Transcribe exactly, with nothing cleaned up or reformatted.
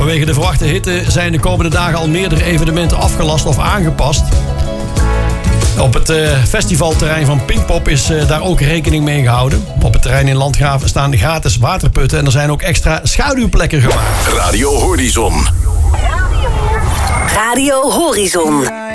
vanwege de verwachte hitte zijn de komende dagen al meerdere evenementen afgelast of aangepast. Op het uh, festivalterrein van Pinkpop is uh, daar ook rekening mee gehouden. Op het terrein in Landgraaf staan gratis waterputten en er zijn ook extra schaduwplekken gemaakt. Radio Horizon. Radio Horizon.